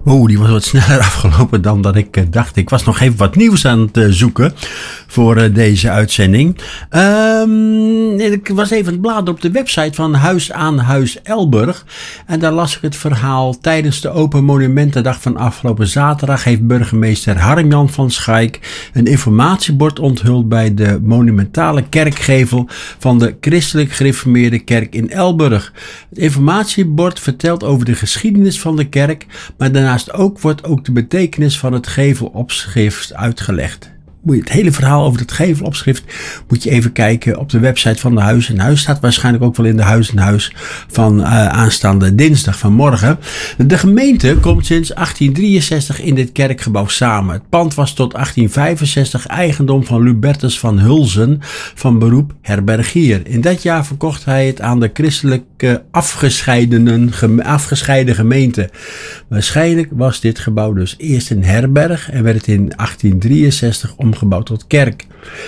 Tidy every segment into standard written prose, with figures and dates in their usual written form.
Die was wat sneller afgelopen dan dat ik dacht. Ik was nog even wat nieuws aan het zoeken voor deze uitzending. Ik was even aan het bladeren op de website van Huis aan Huis Elburg. En daar las ik het verhaal. Tijdens de Open Monumentendag van afgelopen zaterdag heeft burgemeester Harm-Jan van Schaik een informatiebord onthuld bij de monumentale kerkgevel van de Christelijk Gereformeerde Kerk in Elburg. Het informatiebord vertelt over de geschiedenis van de kerk, maar daarnaast wordt ook de betekenis van het gevelopschrift uitgelegd. Het hele verhaal over het gevelopschrift moet je even kijken op de website van de Huis en Huis. Staat waarschijnlijk ook wel in de Huis en Huis van aanstaande dinsdag van morgen. De gemeente komt sinds 1863 in dit kerkgebouw samen. Het pand was tot 1865 eigendom van Lubertus van Hulzen, van beroep herbergier. In dat jaar verkocht hij het aan de christelijke afgescheiden gemeente. Waarschijnlijk was dit gebouw dus eerst een herberg en werd het in 1863 omgebouwd tot kerk.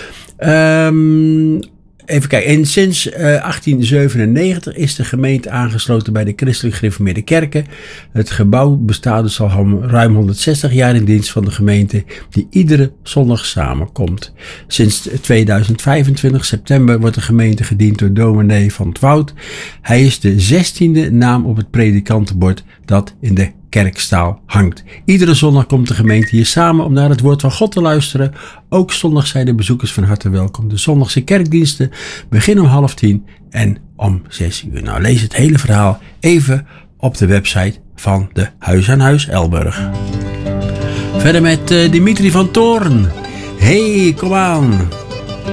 Even kijken. En sinds 1897 is de gemeente aangesloten bij de Christelijk Gereformeerde Kerken. Het gebouw bestaat dus al ruim 160 jaar in dienst van de gemeente, die iedere zondag samenkomt. Sinds 2025 september wordt de gemeente gediend door dominee van 't Woud. Hij is de 16e naam op het predikantenbord dat in de kerkstaal hangt. Iedere zondag komt de gemeente hier samen om naar het woord van God te luisteren. Ook zondag zijn de bezoekers van harte welkom. De zondagse kerkdiensten beginnen om 9:30 en om 6:00. Nou, lees het hele verhaal even op de website van de Huis aan Huis Elburg. Verder met Dimitri van Toorn. Hey, kom aan.